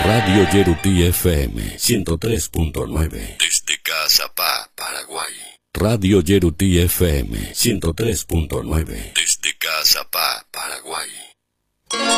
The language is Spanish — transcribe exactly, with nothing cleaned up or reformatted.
Radio Yerutí F M ciento tres punto nueve. Desde Cazapá, Paraguay. Radio Yerutí F M ciento tres punto nueve. Desde Cazapá, Paraguay.